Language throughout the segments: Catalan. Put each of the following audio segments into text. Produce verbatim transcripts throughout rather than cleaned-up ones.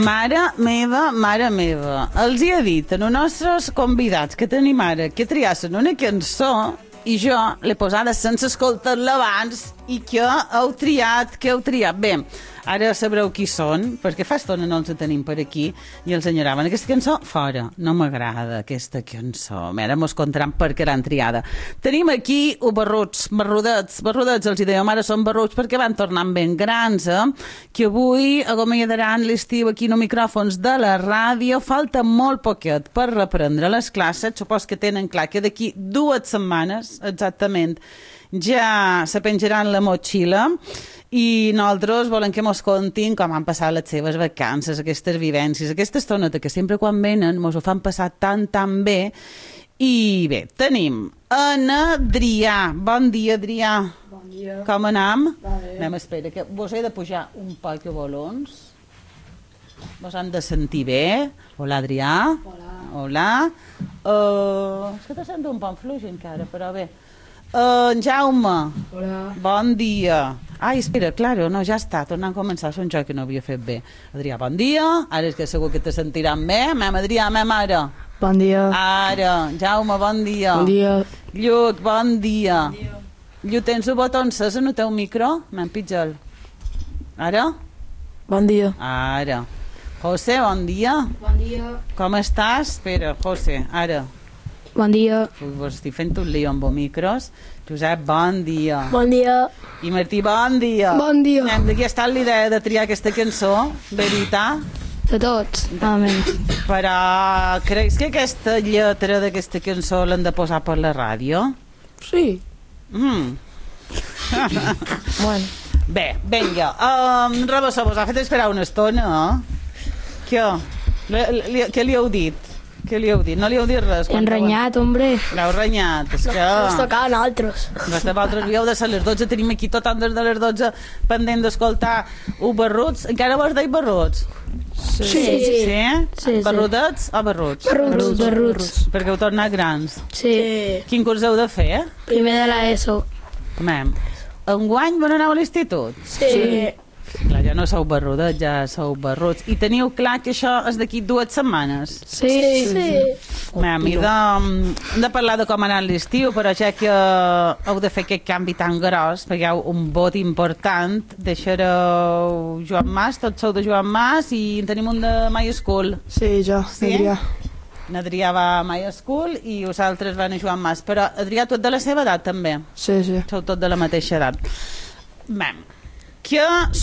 Mare meva, mare meva, els hi he dit a els nostres convidats que tenim ara que triassen una cançó i jo l'he posada sense escoltar-la abans i que heu triat, que heu triat. Bé, ara sabreu qui són, perquè fa estona no els tenim per aquí i els enyoraven. Aquesta cançó, fora, no m'agrada aquesta cançó. Ara mos contaran per què l'han triada. Tenim aquí o barruts, barrudets, barrudets, els hi dèiem, ara són barruts perquè van tornant ben grans, eh? Que avui acomiadaran l'estiu aquí no micròfons de la ràdio. Falta molt poquet per reprendre les classes. Supos que tenen clar que d'aquí dues setmanes, exactament, ja se penjaran la motxilla i nosaltres volem que mos contin com han passat les seves vacances, aquestes vivències, aquesta estoneta que sempre quan venen mos ho fan passar tan, tan bé. I bé, tenim en Adrià. Bon dia, Adrià. Bon dia. Com anam? Va bé. Anem, espera, que vos he de pujar un poc a volums. Vos han de sentir bé. Hola, Adrià. Hola. Hola. Uh, és que te sento un poc fluix encara, però bé. Uh, en Jaume. Hola. Bon dia. Ai, espera, claro, no, ja està, tornant a començar, són jo que no havia fet bé. Adrià, bon dia. Ara és que segur que te sentiran bé. Mem, Adrià, mem, ara. Bon dia. Ara. Jaume, bon dia. Bon dia. Lluc, bon dia. Bon dia. Lluc, tens el botó encès en el teu micro? Mem, pitja'l. Ara? Bon dia. Ara. José, bon dia. Bon dia. Com estàs? Espera, José, ara. Bon dia. Ui, vos estic fent un lío amb els micros. Josep, bon dia. Bon dia. I Martí, bon dia. Bon dia. Anem, d'aquí ha estat l'idea de triar aquesta cançó, veritat? De tots, almenys. Però creus que aquesta lletra d'aquesta cançó l'han de posar per la ràdio? Sí. Mm. Bueno. Bé, vinga. Um, Rebassa, vos ha fet esperar una estona, eh? Què? Li, li, què li heu dit? Què li heu dit? No li heu dit res? Hem renyat, hombre. L'heu renyat, és que... Ens tocaven altres. Doncs de vosaltres havíeu de ser les dotze, tenim aquí tot des de les dotze pendent d'escoltar un barruts. Encara vos deia barruts? Sí. Sí? Sí, sí. sí. Barrudets o barruts? Barruts, barruts. Perquè heu tornat grans. Sí. Quin curs heu de fer, eh? Primer de l'ESO. Mem, enguany vau anar a l'institut? Sí. sí. Clar, ja no sou barrudets, ja sou barruts. I teniu clar que això és d'aquí dues setmanes? Sí. Sí. Sí. Mem, i de, hem de parlar de com ha anat l'estiu, però ja que heu de fer aquest canvi tan gros, perquè hi ha un vot important, deixareu Joan Mas, tots sou de Joan Mas, i en tenim un de My School. Sí, jo, Sí? Adrià. En Adrià va a My School i vosaltres van a Joan Mas. Però, Adrià, tu ets de la seva edat, també? Sí, sí. Sou tot de la mateixa edat. Mem, què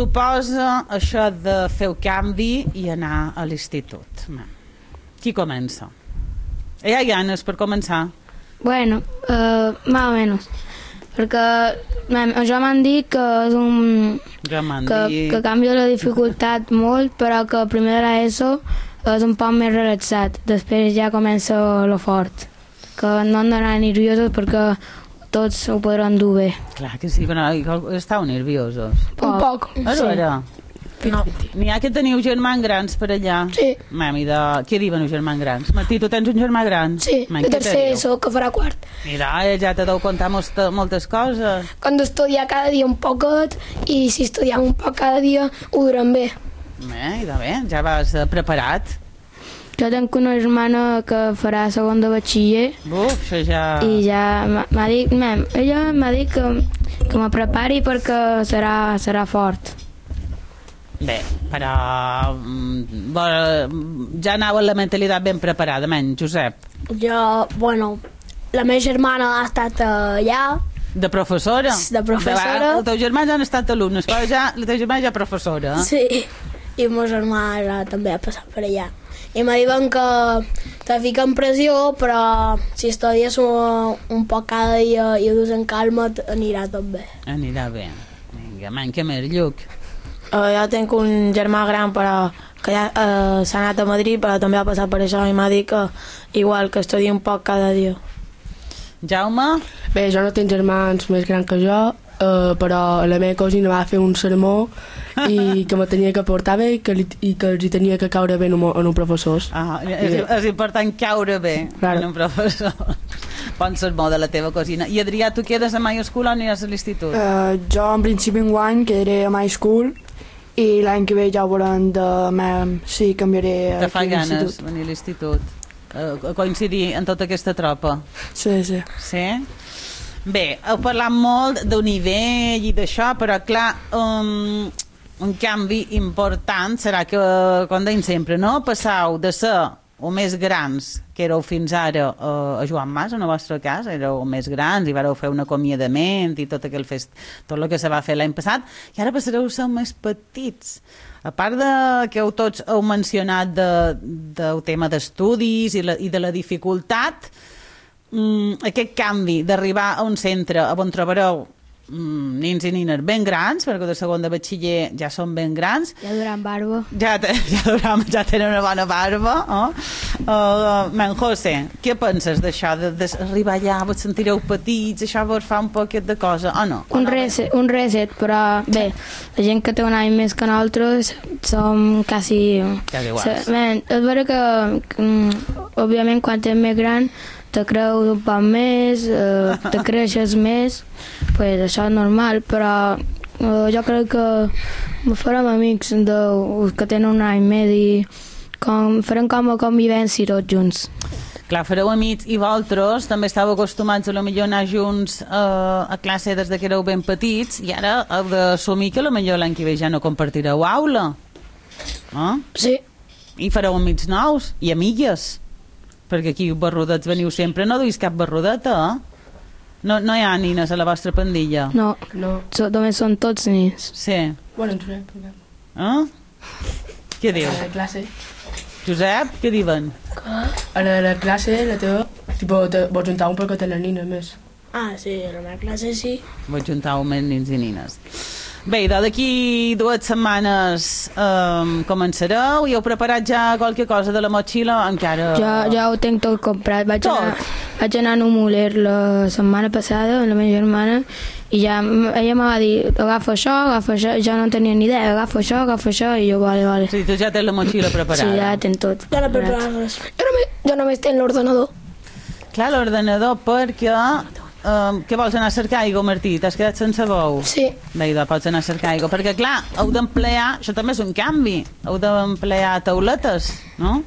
suposa això de fer un canvi i anar a l'institut? Mem, qui comença? Hi ha ganes per començar? Bueno, uh, más o menos. Perquè mem, jo m'han dit que és un... Jo m'han que, dit... que canvia la dificultat molt, però que primer de l'ESO és un poc més relaxat. Després ja comença lo fort. Que no han d'anar nerviosos perquè tots ho podran dur bé. Clar que sí, però estàu nerviosos. Un poc. A veure, no, n'hi ha que teniu germans grans per allà. Sí. Mami, de... Què diuen els germans grans? Martí, tu tens un germà gran? Sí, Man, de què te tercer diu? ESO, que farà quart. Mira, ja te deu contar moltes, moltes coses. Quan estudiar cada dia un poquet i si estudiem un poc cada dia ho durem bé. Bé, i de bé, ja vas eh, preparat. Jo tinc una germana que farà segon de batxiller Buf, això ja... i ja m'ha m'ha dit, mem, ella m'ha dit que, que me prepari perquè serà, serà fort. Bé, però mm, bo, ja anava la mentalitat ben preparada, men, Josep. Jo, bueno, la meva germana ha estat allà. De professora? De professora. De, el teu germà ja han estat alumnes, però ja, la teva germà ja professora. Sí, i el meu germà ja també ha passat per allà. I me diuen que te fiquen pressió, però si estudies un, un poc cada dia i ho dus en calma, anirà tot bé. Anirà bé. Vinga, man, què més, Lluc? Uh, jo tinc un germà gran però que ja uh, s'ha anat a Madrid però també ha passat per això i m'ha dit que igual que estudia un poc cada dia. Jaume? Bé, jo no tinc germans més grans que jo, uh, però la meva cosina va fer un sermó i que me tenia que portar bé i que, li, i que els hi tenia que caure bé en un, en un professor. Ah, és, és important caure bé claro. en un professor. Bon sermó de la teva cosina. I Adrià, tu quedes a My School o aniràs a l'institut? Uh, jo en principi enguany quedaré a My School i l'any que ve ja ho veurem de mem, si canviaré Te fa aquí a ganes l'institut. venir a l'institut, a coincidir en tota aquesta tropa. Sí, sí. Sí? Bé, heu parlat molt d'un nivell i d'això, però clar, um, un canvi important serà que, com deim sempre, no? Passau de ser o més grans que éreu fins ara uh, a Joan Mas, en el vostre cas, éreu més grans i vareu fer un acomiadament i tot, aquell fest, tot el que se va fer l'any passat, i ara passareu a ser més petits. A part de que heu tots heu mencionat de, del tema d'estudis i, la, i de la dificultat, mm, aquest canvi d'arribar a un centre on trobareu mm, nins i nines ben grans, perquè de segon de batxiller ja són ben grans, Ja durant barba. ja, te, ja, duram, ja tenen una bona barba. Oh? Uh, men José, què penses d'això, d'arribar allà, vos sentireu petits, això vos fa un poquet de cosa, o no? O Un no? reset, un reset, però bé, la gent que té un any més que nosaltres som quasi... Quasi iguals. Se- bé, és vera que, que, mm, òbviament, quan ets més gran, te creus un poc més, eh, te creixes més, pues això és normal, però eh, jo crec que farem amics de, que tenen un any més i com, farem com a convivència tots junts. Clar, fareu amics i vosaltres també estàveu acostumats a lo millor anar junts uh, a classe des de que éreu ben petits i ara heu d'assumir que a lo millor l'any que ve ja no compartireu aula. Eh? Sí, I fareu amics nous i amigues. Perquè aquí barrudets veniu sempre, no duis cap barrudeta, eh? No, no hi ha nines a la vostra pandilla? No, No. so, només són tots nens. Sí. Bueno, en Josep, per exemple. Eh? Què diu? A la classe. Josep, què diuen? A la, la classe, la teva, tipo, te, vols juntar un perquè té les nines més. ah, sí, a la meva classe sí. Vaig juntar un més nins i nines. Bé, i d'aquí dues setmanes um, començareu i heu preparat ja qualque cosa de la motxilla? Encara... Jo, jo ho tenc tot comprat. Vaig, Tot? anar, vaig anar a Numuler la setmana passada amb la meva germana i ja m- ella me va dir agafa això, agafa això, jo no tenia ni idea, agafa això, agafa això i jo vale, vale. Sí, tu ja tens la motxilla preparada. Sí, ja tenc tot. Jo no he preparat. preparat res. Jo només, jo només tenc l'ordenador. Clar, l'ordenador, perquè... Um, què vols anar a cercar aigua, Martí? T'has quedat sense bou? Sí. Bé, doncs pots anar a cercar aigua, perquè clar, heu d'emplear, això també és un canvi, heu d'emplear tauletes, no?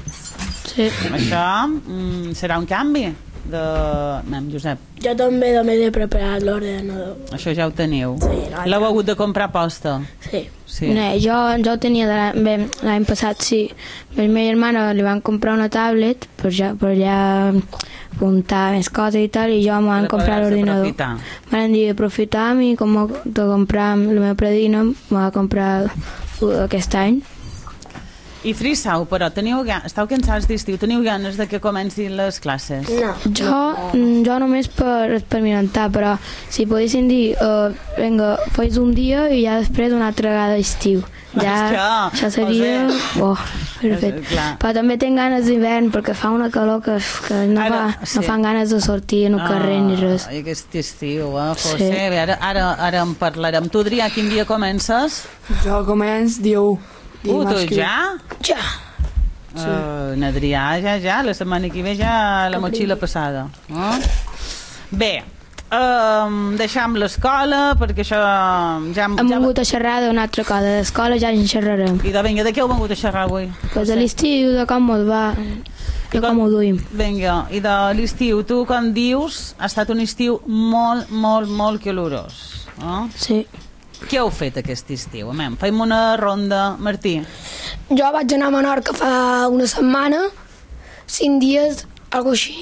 Sí. Això mm, serà un canvi de... Anem, Josep, Jo també només he preparat l'ordenador. això ja ho teniu. Sí, l'altre. L'heu hagut de comprar posta? Sí. Sí. No, jo, jo ho tenia de l'any bé, l'any passat, sí. A la meva germana li van comprar una tablet per ja, per ja apuntar més coses i tal, i jo em van Per comprar poder-se l'ordinador. aprofitar. Van dir aprofitar i com de comprar la meva predina, em va comprar uh, aquest any. I Frisau, però, teniu ganes, esteu cansats d'estiu, teniu ganes de que comencin les classes? No. Jo, mm, jo només per experimentar, però si poguessin dir, uh, vinga, fes un dia i ja després una altra vegada d'estiu. Ja, Això, això seria... o Oh, perfecte. clar. Però també tinc ganes d'hivern perquè fa una calor que, que no, Ara, fa, sí. no fan ganes de sortir en el carrer ni res. Ai, aquest estiu, eh, José? Sí. Bé, ara, ara, ara en parlarem. Tu, Adrià, quin dia comences? Jo començ dia u. Uh, tu dimarts que ve. ja? Ja. Sí. Uh, en Adrià, ja, ja, la setmana que ve ja la motxilla passada. Eh? Bé, um, deixam l'escola, perquè això... Ja, Hem ja... vingut a xerrar d'una altra cosa, de l'escola ja en xerrarem. I de, vinga, de què heu vingut a xerrar avui? Pues de l'estiu, de com ens va, de com ho duim. Vinga, i de l'estiu, tu com dius, ha estat un estiu molt, molt, molt calorós. Eh? Sí. Què heu fet aquest estiu? Amem, fem una ronda. Martí. Jo vaig anar a Menorca fa una setmana, cinc dies, algo així,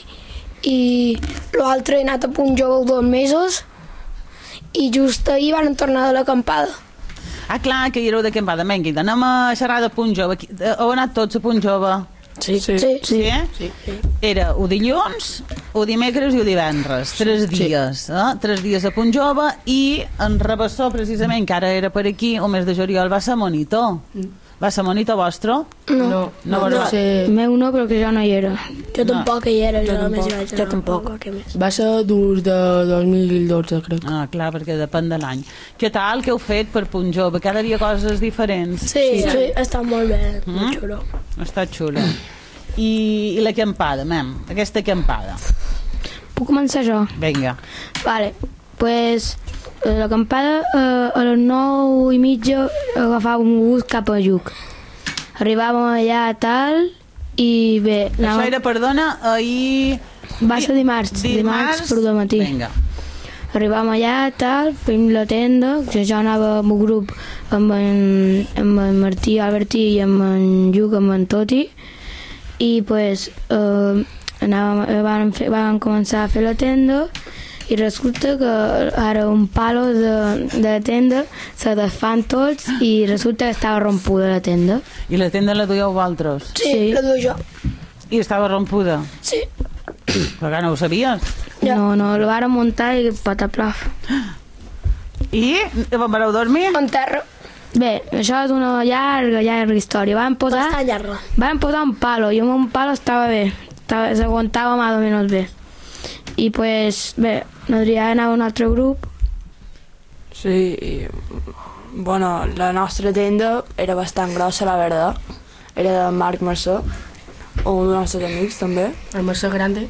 i l'altre he anat a Punt Jove dos mesos, i just ahir van tornar de l'acampada. Ah, clar, que hi éreu d'acampada. Vinga, anem a xerrar de Punt Jove. Qui- de- Heu anat tots a Punt Jove? Sí. Sí. Sí. Sí, eh? Sí. Era o dilluns, o dimecres i o divendres. Tres dies, eh? Tres dies a Punt Jove, i en Rabassó, precisament, que ara era per aquí, el mes de juliol, va ser monitor. Va ser monitor vostre? No. No, No, no. va ser... El meu no, perquè jo no hi era. Jo tampoc hi era, jo, Jo només tampoc. hi vaig Jo anar tampoc. a poc, més. Va ser d'ús de dos mil dotze, crec. Ah, clar, perquè depèn de l'any. Què tal, què heu fet per Punt Jove? Cada dia coses diferents. Sí, sí, sí, està molt bé, Mm? molt xulo. Ha estat xula. I, i l'acampada, mem, aquesta acampada. Puc començar jo? Vinga. Vale, pues a l'acampada eh, a les nou i mitja agafàvem un bus cap a Lluc. Arribàvem allà a tal i bé... Això era, perdona, ahir... Va ser dimarts, dimarts, dimarts per de matí. Vinga. Arribàvem allà, tal, fem la tenda, que jo anava amb un grup amb en, amb en Martí Albertí i amb en Lluc, amb en Toti, i pues eh, anàvem, vam, fer, vam començar a fer la tenda i resulta que ara un palo de, de tenda se desfan tots i resulta que estava rompuda la tenda. I la tenda la duieu vosaltres? Sí, sí, la duia jo. I estava rompuda? Sí. Perquè no ho sabies? Ja. No, no, la vàrem muntar i pataplaf. I on vareu dormir? En terra. Bé, això és una llarga, llarga història. Vam posar, Bastant llarga. vam posar un palo i amb un palo estava bé. Estava, s'aguantava més o menys bé. I pues, bé, l'Adrià anava a un altre grup. Sí, i, bueno, la nostra tenda era bastant grossa, la verdad. Era de Marc Mercè, un dels nostres amics, també. El Mercè Grande.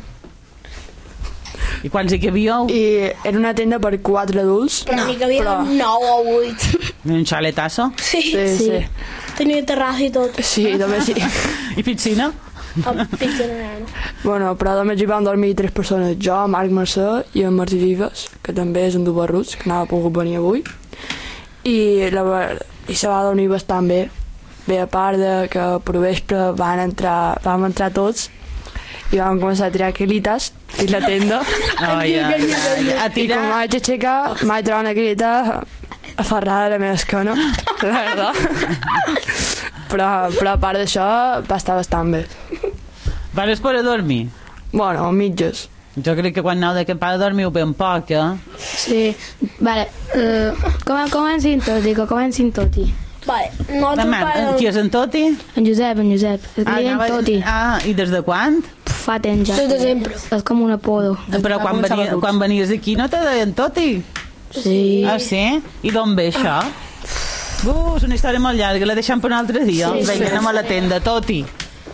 I quants hi havíeu? I era una tenda per quatre adults. Però n'hi cabia però- nou o vuit. Un xaletasso? Sí. Sí, sí. Sí. Tenia terrassa i tot. Sí, també sí. I piscina? El pitjor nano. Bueno, però només hi vam dormir tres persones. Jo, Marc Mercè i en Martí Vives, que també és un dubarruts, que n'ha pogut venir avui. I, la, ver- i se va dormir bastant bé. Bé, a part de que per vespre van entrar, vam entrar tots i vam començar a tirar quilites i la tenda. Ai, ai, ai. A I quan tirar... vaig aixecar, vaig trobar una quilita aferrada a la meva esquena, la veritat. Però, però a part d'això, va estar bastant bé. Vares poder dormir? Bueno, mitges. Jo crec que quan aneu de campar dormiu ben poc, eh? Sí. Vale, uh, com, comencin Toti, que comencin Toti. Vale, nosaltres Demà, parlem... qui és en Toti? En Josep, en Josep. Es Ah, diuen anava- Toti. Ah, i des de quan? Fa temps ja. Des de sempre. És com un apodo. Però quan, començar venia, Barruts. quan venies aquí no te deien Toti? Sí. Ah, sí? I d'on ve això? Uh, és una història molt llarga, la deixem per un altre dia. Sí, Vinga, sí. anem a la tenda, Toti.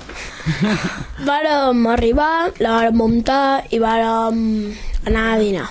Vàrem arribar, la vàrem muntar i vàrem anar a dinar.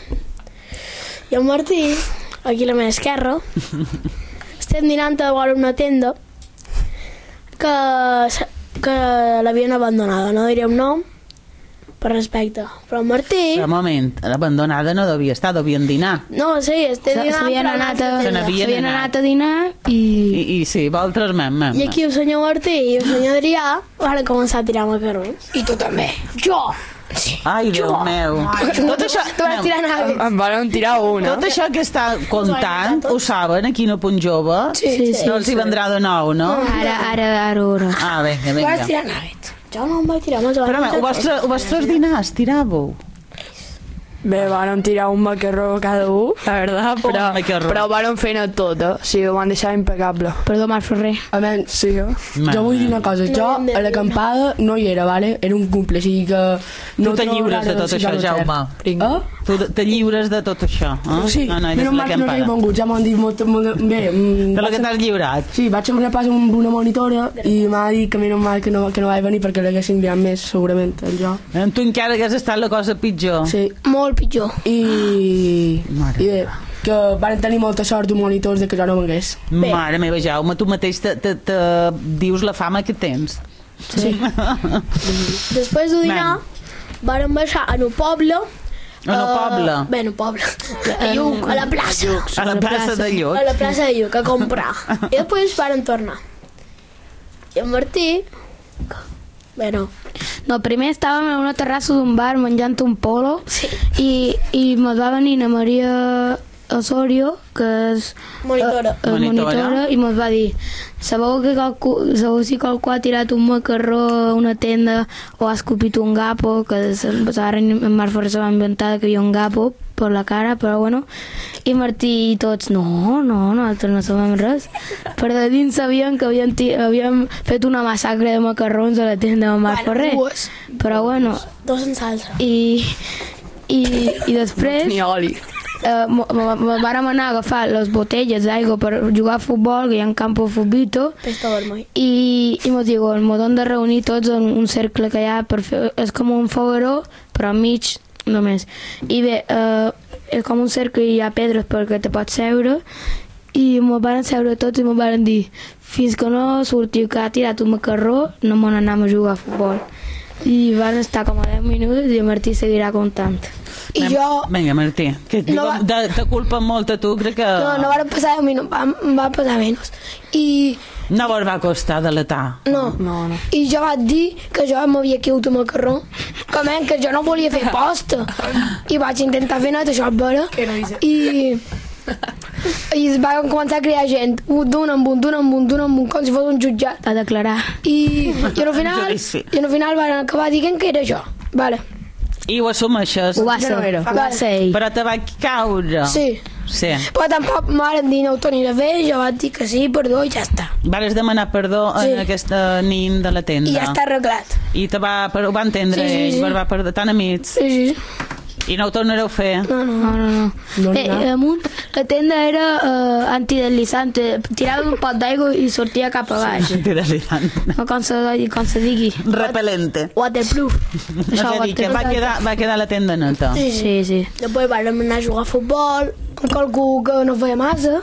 I en Martí, aquí a la meva esquerra, estem dinant a vora una tenda que, s- que l'havien abandonada, no diré un nom, per respecte. Però en Martí... Però un moment, l'abandonada no devia estar, devien dinar. No, sí, estem dinant S'havien per anat, a, Se n'havien s'havien anat. anat a dinar i... I, i sí, vosaltres mem, mem. I aquí el senyor Martí i el senyor Adrià van començar a tirar macarrons. I tu també. Jo! Ai, Déu meu. Tot això, Tu vas tirar naves. Em van tirar una. tot això que està contant, ho saben, aquí no Punt Jove? Sí, sí, sí. No els hi vendrà de nou, no? Ara, ara, ara, ara. Ah, vinga, Tu vas vinga. tirar naves. Jo no em vaig tirar, me'ls Però, home, ho vostre, ho vostres dinars, tiràveu? Bé, van tirar un macarró cada un, la veritat, però, Un macarró. però van fent tot, eh? O sigui, ho van deixar impecable. Perdó, Marc Ferrer. A men, Sí, eh? jo vull dir una cosa, jo hem de a l'acampada no hi era, vale? Era un cumple, o sigui que... Tu te trobo lliures de gaire tot si això, ja no Jaume. cert. Eh? Tu te lliures de tot això, eh? Sí, no, no, menys mal que no he vengut, ja m'han dit molt, molt, bé. mm, De la vaig que a- t'has lliurat. Sí, vaig a repàs amb una monitora i m'ha dit que menys mal que no, que no vaig venir perquè l'haguessin enviat més, segurament, en jo. En tu encara hagués estat la cosa pitjor. Sí, Molt pitjor. i... Mare i bé, que van tenir molta sort els monitors de que jo no vengués. Mare meva, Jaume, tu mateix te, te, te dius la fama que tens. Sí. Després de dinar, vàrem baixar en un poble. En un poble? eh, Bé, en un poble. A Lluc, a la plaça. A la plaça de Lluc. A la plaça de Lluc, a comprar. I després vàrem tornar. I en Martí... Bé, no. No, primer estàvem en una terrassa d'un bar menjant un polo Sí. i, i mos va venir na Maria Osorio, que és Monitora. eh, eh, Monitora. monitora, i mos va dir: sabeu que qualcú, sabeu si qualcú ha tirat un macarró a una tenda o ha escopit un gapo, que se- ara en Marc Ferrer se va inventar que hi havia un gapo per la cara, però bueno. I Martí i tots, no, no, nosaltres no sabem res. Però de dins sabien que havien, ti- havien fet una massacre de macarrons a la tenda de Marc Bueno, Ferrer. dues. Però bueno, Dos en salsa. i, i, i després Ni oli. eh, mo- mo- mo- vàrem anar a agafar les botelles d'aigua per jugar a futbol, que hi ha un campo de futbito, Pesta vermell. i, i mos diu, mos hem de reunir tots en un cercle que hi ha per fer, és com un fogueró, però mig només. I bé, eh, és com un cercle i hi ha pedres perquè te pots seure, i me van seure tots i me van dir fins que no sortiu que ha tirat un macarró no me n'anem a jugar a futbol. I van estar com a deu minuts i el Martí seguirà comptant. I jo... Vinga, Martí, que No va- te, te culpa molt a tu, crec que No, no van passar deu minuts, van, van passar menys. I no vos va costar delatar. no, No, no. I jo vaig dir que jo m'havia caigut el macarró, que, men, que jo no volia fer posta. I vaig intentar fer net, això és vera. I... I es va començar a crear gent, un d'un amb un, d'un amb un, d'un amb un, com si fos un jutjat. Va declarar. I, i al final, Judici. i al final van acabar dient que era jo. Vale. I ho assumeixes. Ho va Jo ser, no era. ho va ser ell. Però te va caure. Sí. Sí. Però tampoc me van dir no ho tornis a fer, jo vaig dir que sí, perdó, i ja està. Vares demanar perdó Sí. en aquesta nin de la tenda. I ja està arreglat. I te va, ho va entendre Sí, sí, ell, sí. vos va perdó, tan amics. Sí, sí. I no ho tornareu a fer. No, no. No, no, no. No n'hi eh, ha. amunt, la tenda era uh, antideslizante. Tirava un pot d'aigua i sortia cap a baix. Tiralitant. No, com se, com se digui. Repelente. Waterproof. És a dir, que va quedar, va quedar la tenda neta. Sí, sí. Sí, sí. Després vam anar a jugar a futbol amb qualcú que no feia massa.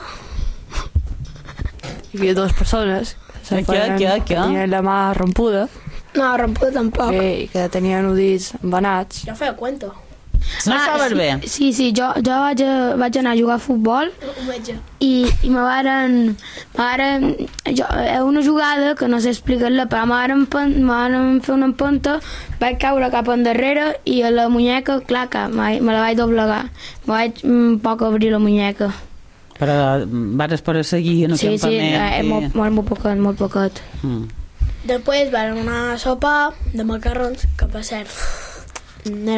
Hi havia dues persones que se Què, feien- què, què? tenien la mà rompuda No, rompuda tampoc. que, i que tenien nudits embenats. Jo feia cuento. No estaves bé? Sí, sí, jo, jo vaig, a, vaig anar a jugar a futbol Ho metge. i, i me varen, me varen jo, és una jugada que no sé explicar-la, però me varen, pen- me varen fer una empenta, vaig caure cap endarrere i a la muñeca, clar que me, me la vaig doblegar, me vaig un poc obrir la muñeca. Però vares poder seguir en el Sí, sí, campament. eh, i- molt, molt, molt poquet, molt poquet. Mm. Després vam anar a sopar de macarrons, que per cert, no